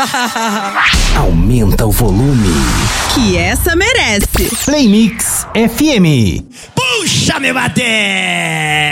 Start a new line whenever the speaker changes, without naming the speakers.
Aumenta o volume,
que essa merece.
Play Mix FM.
Puxa, meu bater!